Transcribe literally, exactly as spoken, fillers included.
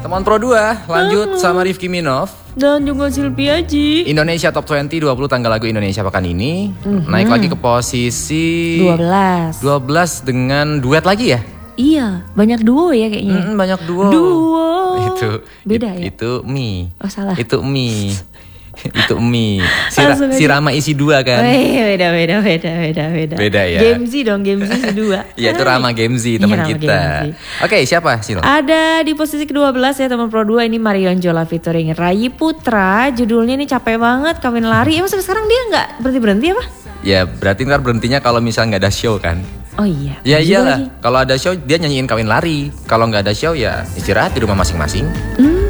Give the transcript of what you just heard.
Teman Pro dua lanjut Halo. sama Rifki Minov. Dan juga Silvi Aji. Indonesia Top dua puluh dua puluh tanggal lagu Indonesia pekan ini. Mhm. Naik lagi ke posisi dua belas. dua belas dengan duet lagi ya? Iya, banyak duo ya kayaknya. Mm, banyak duo. Duo. Itu Beda it- ya? Itu mie. Oh salah. Itu mie. Itu mie. Si, Ra- Langsung aja. si Rama isi dua kan? Weh, beda beda beda beda beda. Beda ya? Game Z dong, Game Z si dua. Iya itu Rama Gemzi teman Iya, Rama kita. Gemzi. Oke siapa Sil? Ada di posisi kedua belas ya teman Pro dua ini Marion Jola featuring Rai Putra. Judulnya ini capek banget kawin lari. Emang sampai sekarang dia nggak berhenti berhenti apa? Ya berarti ntar berhentinya kalau misalnya nggak ada show kan? Oh iya. Ya Juga iyalah. lagi. Kalau ada show dia nyanyiin kawin lari. Kalau nggak ada show ya istirahat di rumah masing-masing. Hmm,